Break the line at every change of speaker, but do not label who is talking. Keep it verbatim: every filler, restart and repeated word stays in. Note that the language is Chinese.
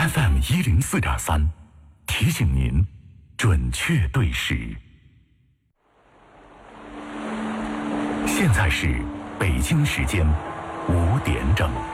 F M 一零四点三，提醒您准确对时。现在是北京时间五点整。